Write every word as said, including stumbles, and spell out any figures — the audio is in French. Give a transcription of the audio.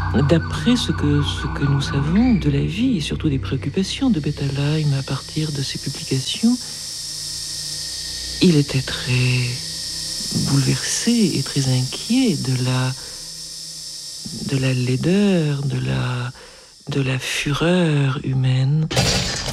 D'après ce que, ce que nous savons de la vie et surtout des préoccupations de Bettelheim à partir de ses publications, il était très bouleversé et très inquiet de la, de la laideur, de la, de la fureur humaine.